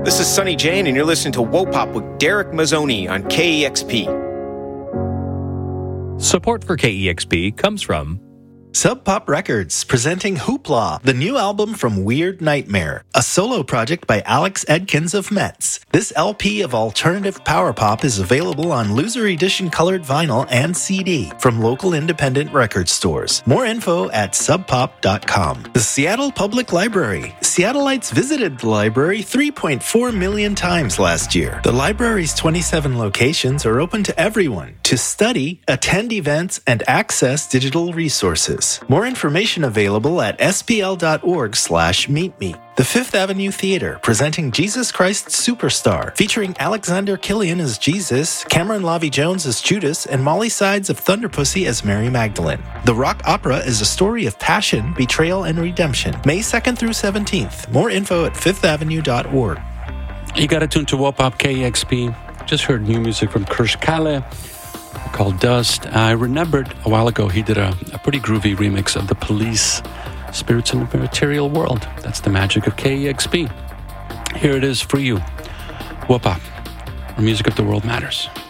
This is Sonny Jane, and you're listening to Wopop with Derek Mazzoni on KEXP. Support for KEXP comes from Sub Pop Records, presenting Hoopla, the new album from Weird Nightmare, a solo project by Alex Edkins of Metz. This LP of alternative power pop is available on loser edition colored vinyl and CD from local independent record stores. More info at subpop.com. The Seattle Public Library. Seattleites visited the library 3.4 million times last year. The library's 27 locations are open to everyone to study, attend events, and access digital resources. More information available at spl.org/meetme. The Fifth Avenue Theater, presenting Jesus Christ Superstar, featuring Alexander Killian as Jesus, Cameron Lavie-Jones as Judas, and Molly Sides of Thunderpussy as Mary Magdalene. The rock opera is a story of passion, betrayal, and redemption. May 2nd through 17th. More info at fifthavenue.org. You got to tune to Wopop KEXP. Just heard new music from Kirsch Kalle called Dust. I remembered a while ago he did a pretty groovy remix of The Police, Spirits in the Material World. That's the magic of KEXP. Here it is for you. Wopop, the music of the world matters.